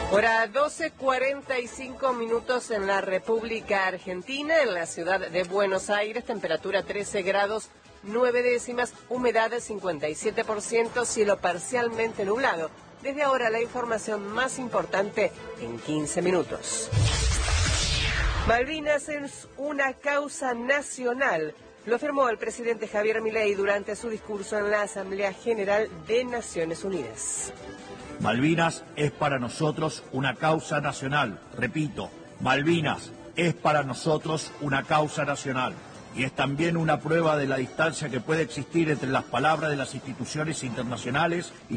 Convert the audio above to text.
Hora 12:45 minutos en la República Argentina, en la ciudad de Buenos Aires, temperatura 13 grados 9 décimas, humedad 57%, cielo parcialmente nublado. Desde ahora la información más importante en 15 minutos. Malvinas es una causa nacional, lo afirmó el presidente Javier Milei durante su discurso en la Asamblea General de Naciones Unidas. Malvinas es para nosotros una causa nacional. Repito, Malvinas es para nosotros una causa nacional. Y es también una prueba de la distancia que puede existir entre las palabras de las instituciones internacionales y